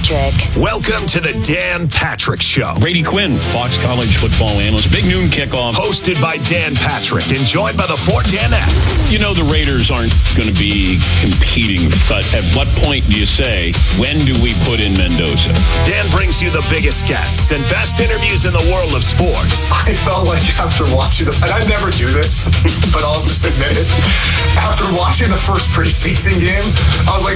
Patrick. Welcome to the Dan Patrick Show. Brady Quinn, Fox College football analyst. Big noon kickoff. Hosted by Dan Patrick and joined by the four Danettes. You know the Raiders aren't going to be competing, but at what point do you say, when do we put in Mendoza? Dan brings you the biggest guests and best interviews in the world of sports. I felt like after watching and I never do this, but I'll just admit it. After watching the first preseason game, I was like,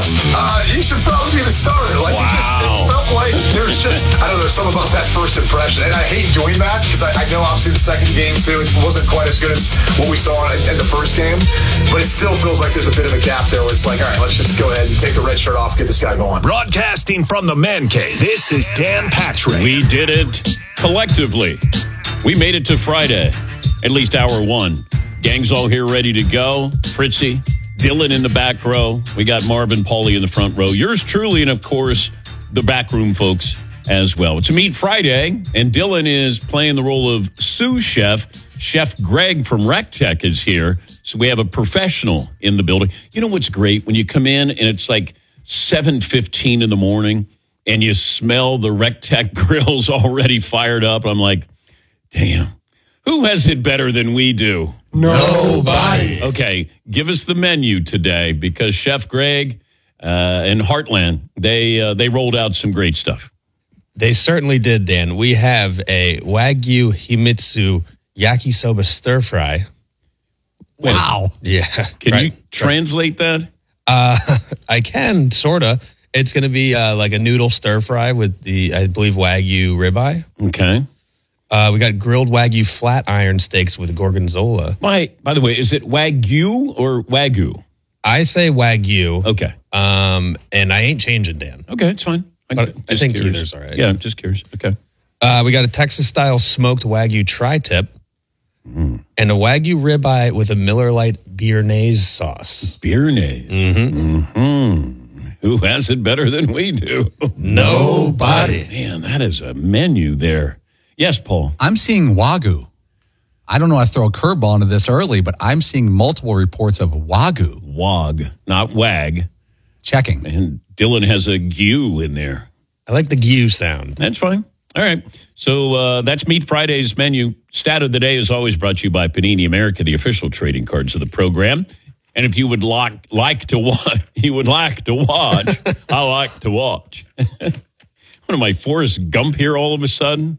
he should probably be the starter. Like, wow. It felt like there's just, I don't know, something about that first impression. And I hate doing that because I know obviously the second game too, it wasn't quite as good as what we saw in the first game, but it still feels like there's a bit of a gap there where it's like, all right, let's just go ahead and take the red shirt off, get this guy going. Broadcasting from the Man Cave, this is Dan Patrick. We did it collectively. We made it to Friday, at least hour one. Gang's all here ready to go. Fritzy, Dylan in the back row. We got Marvin, Paulie in the front row. Yours truly, and of course, the backroom folks as well. It's a Meat Friday, and Dylan is playing the role of sous chef. Chef Greg from RecTech is here. So we have a professional in the building. You know what's great? When you come in and it's like 7:15 in the morning and you smell the RecTech grills already fired up. I'm like, damn, who has it better than we do? Nobody. Okay, give us the menu today because Chef Greg and Heartland, they rolled out some great stuff. They certainly did, Dan. We have a Wagyu Himitsu yakisoba stir fry. Wow. Yeah. Can you translate that? I can, sort of. It's going to be like a noodle stir fry with the, I believe, Wagyu ribeye. Okay. We got grilled Wagyu flat iron steaks with gorgonzola. By the way, is it Wagyu or Wagyu? I say Wagyu. Okay. And I ain't changing, Dan. Okay, it's fine. I think curious. either's all right. Yeah, I'm just curious. Okay. We got a Texas-style smoked Wagyu tri-tip and a Wagyu ribeye with a Miller Lite Béarnaise sauce. Béarnaise. Who has it better than we do? Nobody. Man, that is a menu there. Yes, Paul. I'm seeing Wagyu. I don't know if I throw a curveball into this early, but I'm seeing multiple reports of Wagyu. Wag, not wag. Checking. And Dylan has a GU in there. I like the GU sound. That's fine. All right. So that's Meat Friday's menu. Stat of the day is always brought to you by Panini America, the official trading cards of the program. And if you would like to watch, I like to watch. What am I, Forrest Gump here all of a sudden?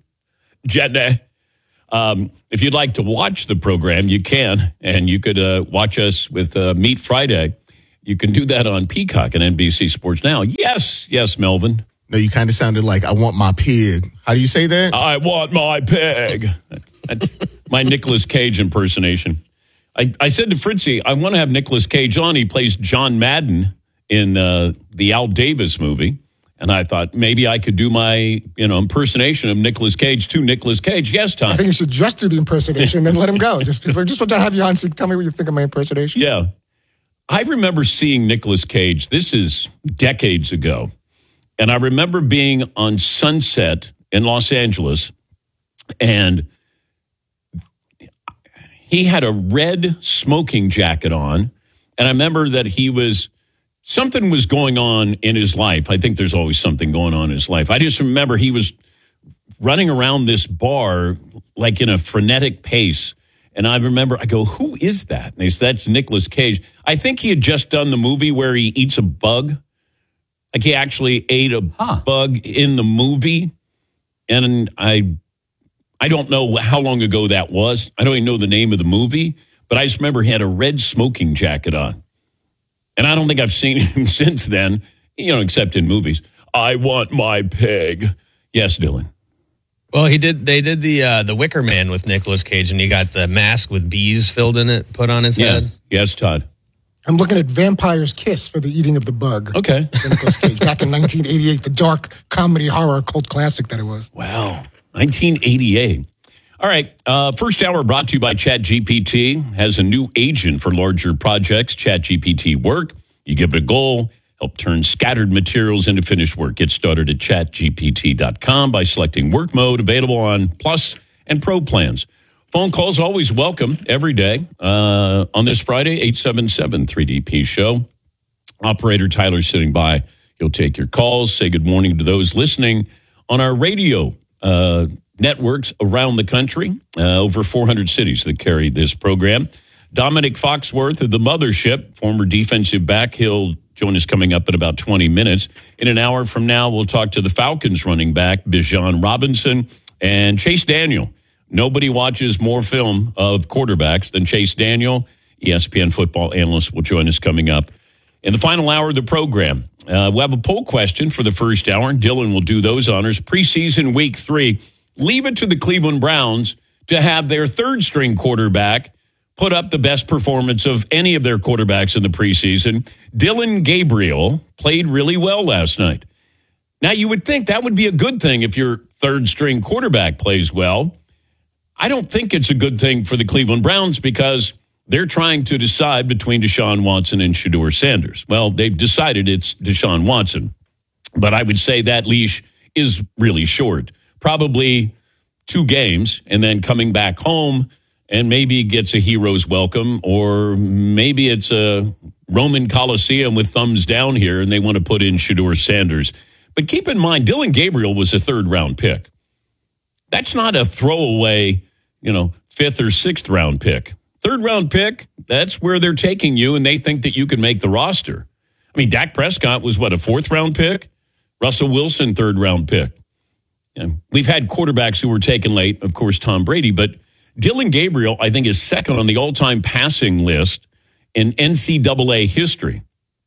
If you'd like to watch the program, you can. And you could watch us with Meat Friday. You can do that on Peacock and NBC Sports Now. Yes, Melvin. No, you kind of sounded like, I want my pig. How do you say that? I want my pig. That's my Nicolas Cage impersonation. I said to Fritzy, I want to have Nicolas Cage on. He plays John Madden in the Al Davis movie. And I thought maybe I could do my, impersonation of Nicolas Cage to Nicolas Cage. Yes, Tom. I think you should just do the impersonation and then let him go. Just want to have you on so tell me what you think of my impersonation. Yeah. I remember seeing Nicolas Cage. This is decades ago. And I remember being on Sunset in Los Angeles, and he had a red smoking jacket on. And I remember that something was going on in his life. I think there's always something going on in his life. I just remember he was running around this bar like in a frenetic pace. And I remember, I go, who is that? And they said, that's Nicolas Cage. I think he had just done the movie where he eats a bug. Like he actually ate a bug in the movie. And I don't know how long ago that was. I don't even know the name of the movie. But I just remember he had a red smoking jacket on. And I don't think I've seen him since then, except in movies. I want my pig. Yes, Dylan. Well, they did the Wicker Man with Nicolas Cage, and you got the mask with bees filled in it, put on his head. Yes, Todd. I'm looking at Vampire's Kiss for the eating of the bug. Okay. Nicolas Cage, back in 1988, the dark comedy horror cult classic that it was. Wow. 1988. All right. First hour brought to you by ChatGPT. Has a new agent for larger projects, ChatGPT Work. You give it a goal, help turn scattered materials into finished work. Get started at chatgpt.com by selecting work mode, available on Plus and Pro plans. Phone calls always welcome every day. On this Friday, 877-3DP show. Operator Tyler sitting by. He'll take your calls, say good morning to those listening on our radio networks around the country, over 400 cities that carry this program. Dominic Foxworth of the Mothership, former defensive back, he'll join us coming up in about 20 minutes. In an hour from now, we'll talk to the Falcons running back, Bijan Robinson, and Chase Daniel. Nobody watches more film of quarterbacks than Chase Daniel. ESPN football analyst will join us coming up in the final hour of the program. We'll have a poll question for the first hour. Dylan will do those honors. Preseason week 3. Leave it to the Cleveland Browns to have their third-string quarterback put up the best performance of any of their quarterbacks in the preseason. Dylan Gabriel played really well last night. Now, you would think that would be a good thing if your third-string quarterback plays well. I don't think it's a good thing for the Cleveland Browns because they're trying to decide between Deshaun Watson and Shedeur Sanders. Well, they've decided it's Deshaun Watson, but I would say that leash is really short. Probably 2 games and then coming back home and maybe gets a hero's welcome, or maybe it's a Roman Coliseum with thumbs down here and they want to put in Shedeur Sanders. But keep in mind, Dylan Gabriel was a 3rd-round pick. That's not a throwaway, 5th or 6th round pick. 3rd-round pick, that's where they're taking you, and they think that you can make the roster. I mean, Dak Prescott was, a 4th-round pick? Russell Wilson, 3rd-round pick. We've had quarterbacks who were taken late, of course, Tom Brady, but Dylan Gabriel, I think, is 2nd on the all-time passing list in NCAA history.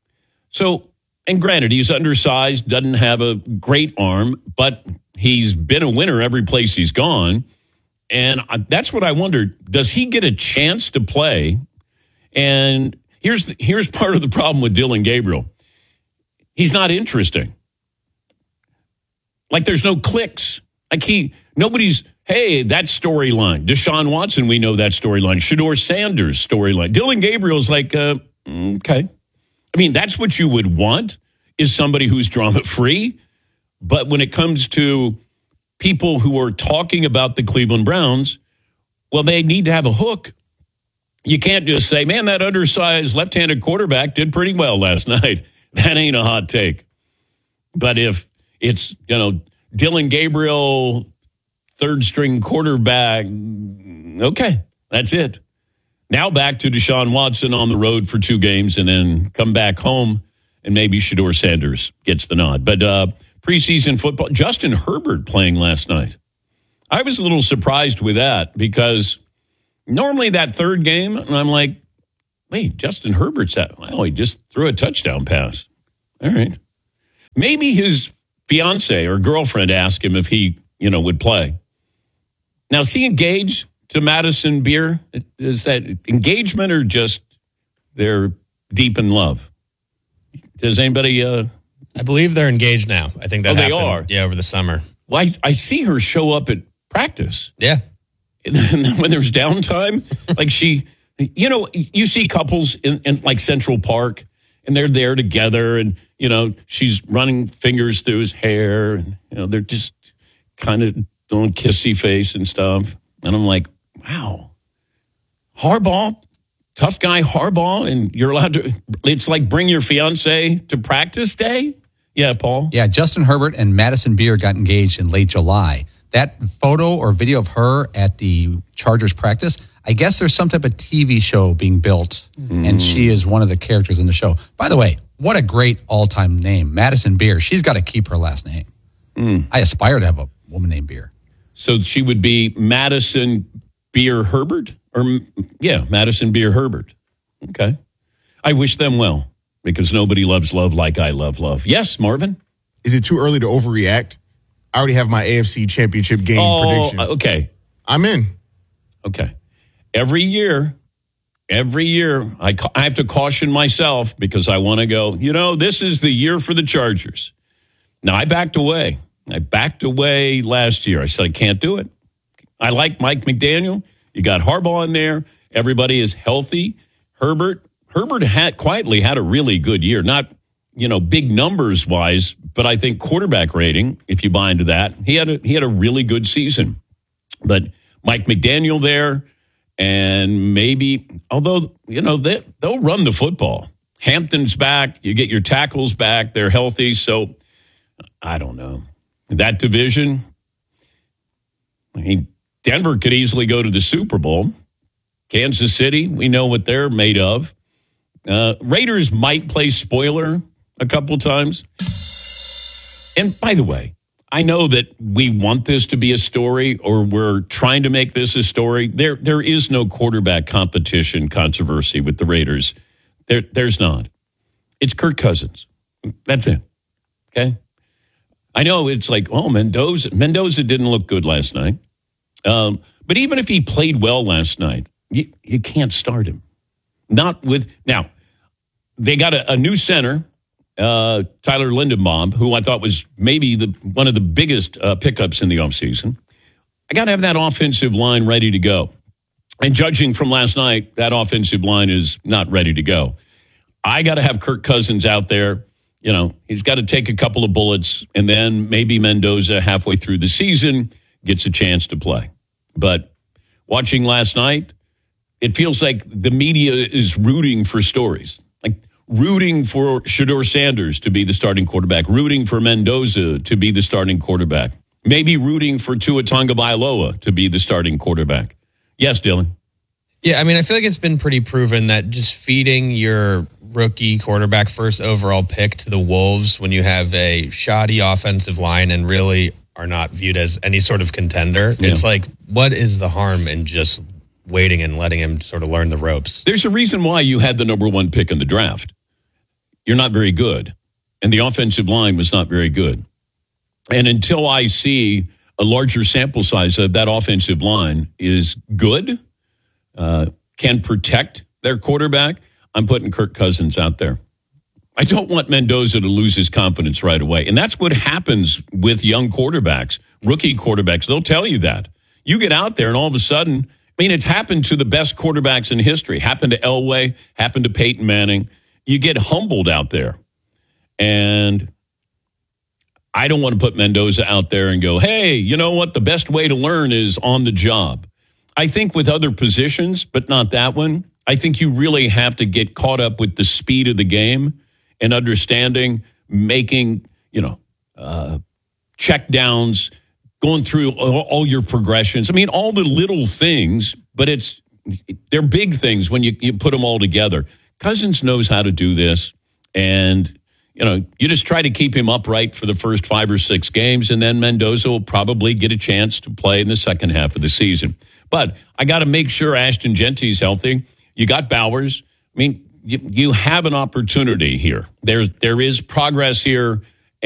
So, and granted, he's undersized, doesn't have a great arm, but he's been a winner every place he's gone. And that's what I wondered. Does he get a chance to play? And here's part of the problem with Dylan Gabriel. He's not interesting. Like, there's no clicks. Nobody's, hey, that storyline. Deshaun Watson, we know that storyline. Shedeur Sanders storyline. Dylan Gabriel's like, okay. I mean, that's what you would want, is somebody who's drama-free. But when it comes to people who are talking about the Cleveland Browns, well, they need to have a hook. You can't just say, man, that undersized left-handed quarterback did pretty well last night. That ain't a hot take. But if it's, Dylan Gabriel, 3rd-string quarterback, okay, that's it. Now back to Deshaun Watson on the road for 2 games and then come back home and maybe Shedeur Sanders gets the nod. But preseason football, Justin Herbert playing last night. I was a little surprised with that because normally that 3rd game, and I'm like, wait, Justin Herbert's at, well, he just threw a touchdown pass. All right. Maybe his fiance or girlfriend asked him if he, would play. Now, is he engaged to Madison Beer? Is that engagement or just they're deep in love? Does anybody... I believe they're engaged now. I think that happened. They are? Yeah, over the summer. Well, I see her show up at practice. Yeah. And when there's downtime, like she... you see couples in like Central Park, and they're there together, and, she's running fingers through his hair, and, they're just kind of doing kissy face and stuff. And I'm like, wow. Harbaugh, tough guy Harbaugh, and you're allowed to, it's like bring your fiance to practice day? Yeah, Paul? Yeah, Justin Herbert and Madison Beer got engaged in late July. That photo or video of her at the Chargers practice, I guess there's some type of TV show being built, and she is one of the characters in the show. By the way, what a great all-time name. Madison Beer. She's got to keep her last name. I aspire to have a woman named Beer. So she would be Madison Beer Herbert? Madison Beer Herbert. Okay. I wish them well, because nobody loves love like I love love. Yes, Marvin? Is it too early to overreact? I already have my AFC Championship game prediction. Okay. I'm in. Okay. Every year, I have to caution myself because I want to go, this is the year for the Chargers. Now, I backed away. Last year. I said, I can't do it. I like Mike McDaniel. You got Harbaugh in there. Everybody is healthy. Herbert had quietly had a really good year. Not, big numbers wise, but I think quarterback rating, if you buy into that, he had a really good season. But Mike McDaniel there, and maybe, although, they'll run the football Hampton's back. You get your tackles back. They're healthy. So I don't know. That division, I mean, Denver could easily go to the Super Bowl. Kansas City, we know what they're made of. Raiders might play spoiler a couple times. And by the way, I know that we want this to be a story, or we're trying to make this a story. There is no quarterback competition controversy with the Raiders. There's not. It's Kirk Cousins. That's it. Okay? I know it's like, oh, Mendoza didn't look good last night. But even if he played well last night, you can't start him. Not with now. They got a new center, Tyler Lindenbaum, who I thought was maybe one of the biggest pickups in the offseason. I got to have that offensive line ready to go. And judging from last night, that offensive line is not ready to go. I got to have Kirk Cousins out there. You know, he's got to take a couple of bullets, and then maybe Mendoza halfway through the season gets a chance to play. But watching last night, it feels like the media is rooting for stories, like rooting for Shedeur Sanders to be the starting quarterback, rooting for Mendoza to be the starting quarterback, maybe rooting for Tua Tagovailoa to be the starting quarterback. Yes, Dylan. Yeah, I mean, I feel like it's been pretty proven that just feeding your rookie quarterback first overall pick to the Wolves when you have a shoddy offensive line and really are not viewed as any sort of contender, It's like, what is the harm in just waiting and letting him sort of learn the ropes? There's a reason why you had the number one pick in the draft. You're not very good. And the offensive line was not very good. And until I see a larger sample size of that offensive line is good, can protect their quarterback, I'm putting Kirk Cousins out there. I don't want Mendoza to lose his confidence right away. And that's what happens with young quarterbacks, rookie quarterbacks. They'll tell you that. You get out there and all of a sudden, I mean, it's happened to the best quarterbacks in history. Happened to Elway, happened to Peyton Manning. You get humbled out there. And I don't want to put Mendoza out there and go, hey, you know what? The best way to learn is on the job. I think with other positions, but not that one, I think you really have to get caught up with the speed of the game and understanding, making, check downs, going through all your progressions. I mean, all the little things, but they're big things when you put them all together. Cousins knows how to do this, and you just try to keep him upright for the first 5 or 6 games, and then Mendoza will probably get a chance to play in the second half of the season. But I got to make sure Ashton Genty's healthy. You got Bowers. I mean, you have an opportunity here. There is progress here.